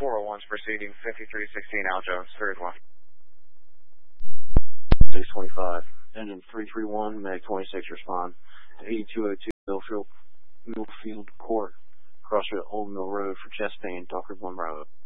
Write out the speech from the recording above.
401's proceeding 5316 Al Jones, 3-1. 625. Engine 331, Meg 26 respond. 8202 Millfield Court, cross Old Mill Road for chest pain, Docker 1 Bravo.